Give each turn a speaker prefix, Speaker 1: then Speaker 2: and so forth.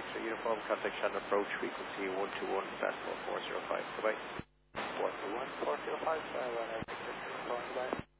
Speaker 1: X-ray uniform, contact channel approach frequency 121 decimal 405. Goodbye.
Speaker 2: 121 405, sorry, 1 X-ray uniform, goodbye.